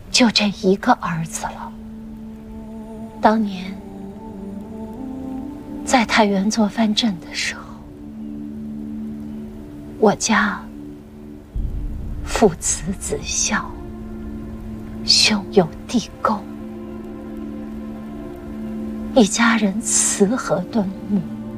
就这一个儿子了。当年在太原做藩镇的时候，我家父慈子孝，兄友弟恭，一家人慈和敦睦。